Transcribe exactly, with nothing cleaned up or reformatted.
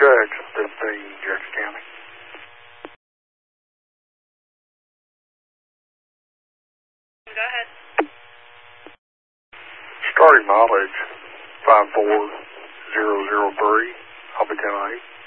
Jackson fifteen, Jackson County. Go ahead. Starting mileage five four zero zero three. I'll be ten eight.